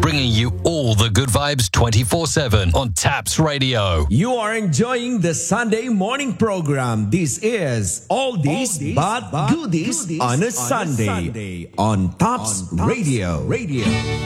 bringing you all the good vibes 24/7 on Taps Radio. You are enjoying the Sunday morning program. This is Oldies but Goodies on a Sunday on Taps Radio.